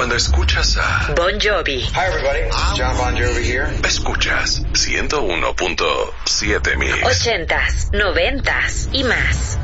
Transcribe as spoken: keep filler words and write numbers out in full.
Cuando escuchas a Bon Jovi. Hi everybody, John Bon Jovi here. Escuchas ciento uno punto siete Mix. Ochentas, noventas y más.